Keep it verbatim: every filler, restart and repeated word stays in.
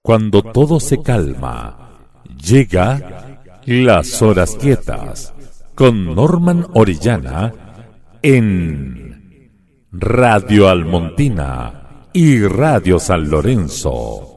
Cuando todo se calma, llega Las Horas Quietas con Norman Orellana en Radio Almontina y Radio San Lorenzo.